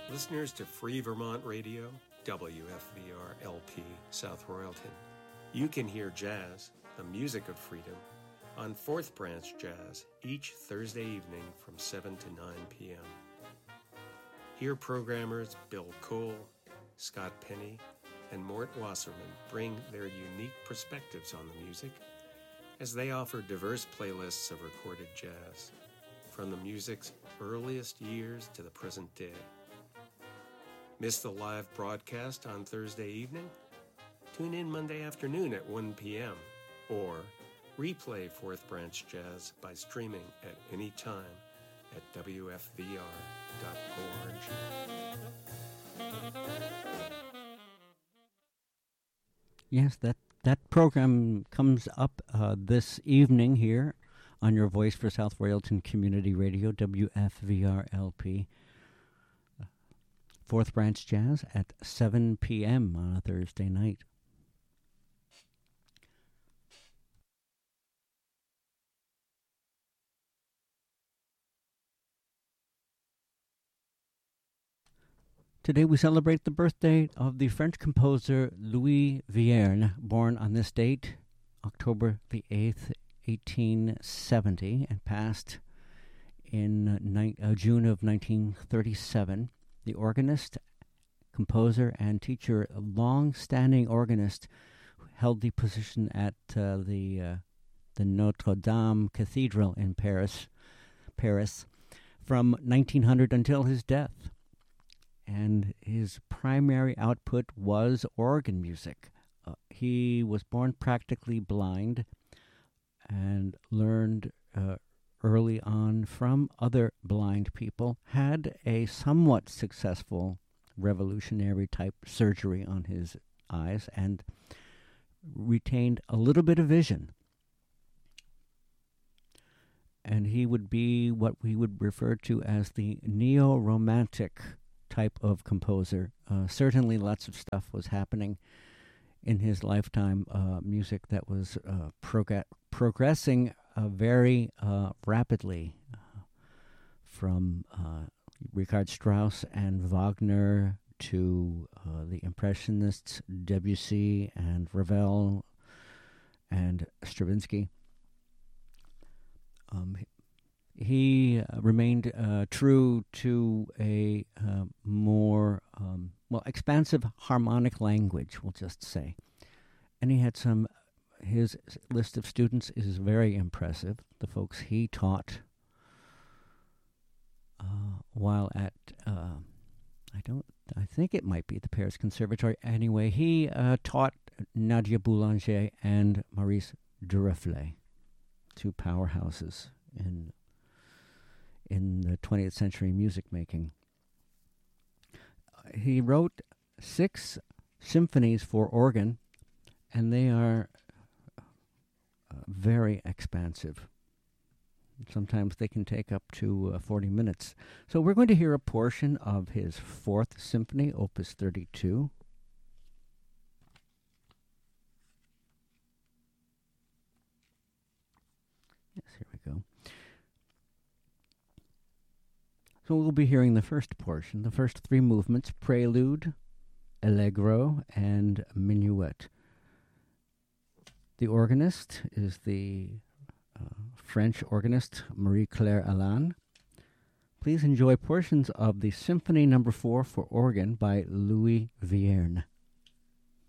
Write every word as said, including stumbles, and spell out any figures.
Listeners to Free Vermont Radio, W F V R L P, South Royalton. You can hear jazz, the music of freedom, on Fourth Branch Jazz each Thursday evening from seven to nine p.m. Here programmers Bill Cole, Scott Penny, and Mort Wasserman bring their unique perspectives on the music as they offer diverse playlists of recorded jazz, from the music's earliest years to the present day. Miss the live broadcast on Thursday evening? Tune in Monday afternoon at one p.m. or replay Fourth Branch Jazz by streaming at any time at W F V R dot org. Yes, that, that program comes up uh, this evening here on your Voice for South Royalton Community Radio, W F V R L P. Fourth Branch Jazz at seven p.m. on a Thursday night. Today we celebrate the birthday of the French composer Louis Vierne, born on this date, October the eighth, eighteen seventy, and passed in uh, ni- uh, June of nineteen thirty-seven. The organist, composer, and teacher, a long-standing organist, held the position at uh, the uh, the Notre Dame Cathedral in Paris, Paris, from nineteen hundred until his death. And his primary output was organ music. Uh, he was born practically blind and learned uh, early on from other blind people, had a somewhat successful revolutionary type surgery on his eyes, and retained a little bit of vision. And he would be what we would refer to as the neo-romantic type of composer. Uh, certainly lots of stuff was happening in his lifetime, uh, music that was uh, prog- progressing uh, very uh, rapidly, uh, from uh, Richard Strauss and Wagner to uh, the Impressionists, Debussy and Ravel and Stravinsky. Um, he uh, remained uh, true to a uh, more, um, well, expansive harmonic language, we'll just say. And he had some, his list of students is very impressive, the folks he taught uh, while at, uh, I don't, I think it might be the Paris Conservatory. Anyway, he uh, taught Nadia Boulanger and Maurice Duruflé, two powerhouses in in the twentieth century music making. He wrote six symphonies for organ, and they are uh, very expansive. Sometimes they can take up to uh, forty minutes. So we're going to hear a portion of his Fourth Symphony, Opus thirty-two. Yes, here we go. So we'll be hearing the first portion, the first three movements, Prelude, Allegro, and Minuet. The organist is the uh, French organist Marie-Claire Alain. Please enjoy portions of the Symphony Number Four for organ by Louis Vierne.